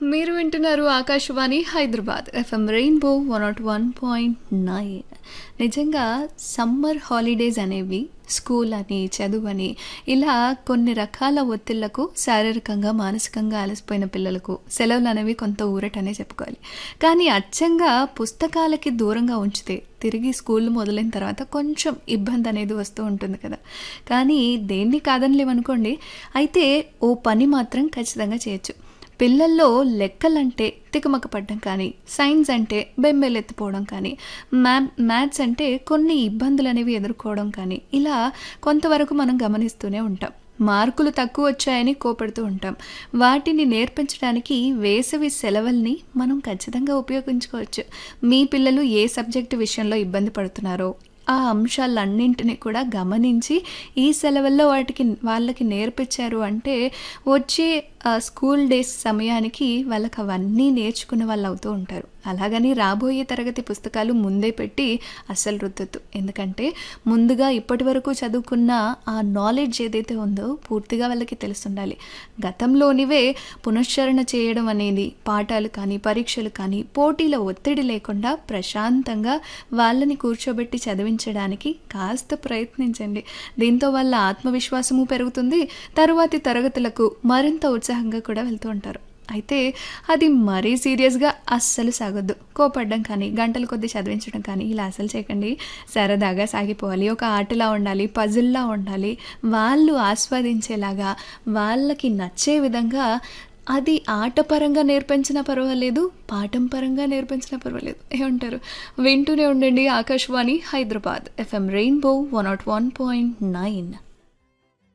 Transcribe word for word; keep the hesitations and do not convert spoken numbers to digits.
మీరు వింటున్నారు Akashvani Hyderabad FM rainbow one not one point nine. నిజంగా సమ్మర్ హాలిడేస్ అనేవి స్కూల్ అని చదువని ఇలా కొన్ని రకాల ఒత్తిళ్లకు శారీరకంగా మానసికంగా అలసిపోయిన పిల్లలకు సెలవులు అనేవి కొంత ఊరటనే చెప్పుకోవాలి. కానీ అచ్చంగా పుస్తకాలకి దూరంగా ఉంచితే తిరిగి స్కూల్ మొదలైన తర్వాత కొంచెం ఇబ్బంది అనేది వస్తూ ఉంటుంది కదా. కానీ దేన్ని కాదనిలేమనుకోండి, అయితే ఓ పని మాత్రం ఖచ్చితంగా చేయొచ్చు. పిల్లల్లో లెక్కలంటే తికమక పడ్డం కానీ, సైన్స్ అంటే బెంబేలెత్తిపోవడం కానీ, మ్యా మ్యాథ్స్ అంటే కొన్ని ఇబ్బందులు అనేవి ఎదుర్కోవడం కానీ, ఇలా కొంతవరకు మనం గమనిస్తూనే ఉంటాం. మార్కులు తక్కువ వచ్చాయని కోపడుతూ ఉంటాం. వాటిని నేర్పించడానికి వేసవి సెలవుల్ని మనం ఖచ్చితంగా ఉపయోగించుకోవచ్చు. మీ పిల్లలు ఏ సబ్జెక్టు విషయంలో ఇబ్బంది పడుతున్నారో ఆ అంశాలన్నింటినీ కూడా గమనించి ఈ సెలవుల్లో వాటికి వాళ్ళకి నేర్పించారు అంటే వచ్చే స్కూల్ డేస్ సమయానికి వాళ్ళకి అవన్నీ నేర్చుకునే వాళ్ళు అవుతూ ఉంటారు. అలాగని రాబోయే తరగతి పుస్తకాలు ముందే పెట్టి అస్సలు రుద్దొద్దు. ఎందుకంటే ముందుగా ఇప్పటి వరకు చదువుకున్న ఆ నాలెడ్జ్ ఏదైతే ఉందో పూర్తిగా వాళ్ళకి తెలుసుండాలి. గతంలోనివే పునశ్చరణ చేయడం అనేది పాఠాలు కానీ పరీక్షలు కానీ పోటీల ఒత్తిడి లేకుండా ప్రశాంతంగా వాళ్ళని కూర్చోబెట్టి చదివించడానికి కాస్త ప్రయత్నించండి. దీంతో వాళ్ళ ఆత్మవిశ్వాసము పెరుగుతుంది. తరువాతి తరగతులకు మరింత ఉత్సాహంగా కూడా వెళ్తూ ఉంటారు. అయితే అది మరీ సీరియస్గా అస్సలు సాగొద్దు. కోపడ్డం కానీ గంటల కొద్దీ చదివించడం కానీ ఇలా అసలు చేయకండి. సరదాగా సాగిపోవాలి. ఒక ఆటలా ఉండాలి, పజిల్లా ఉండాలి. వాళ్ళు ఆస్వాదించేలాగా వాళ్ళకి నచ్చే విధంగా అది ఆటపరంగా నేర్పించినా పర్వాలేదు, పాఠం పరంగా నేర్పించినా పర్వాలేదు. ఏమంటారు? వింటూనే ఉండండి Akashvani Hyderabad FM rainbow one not one point nine.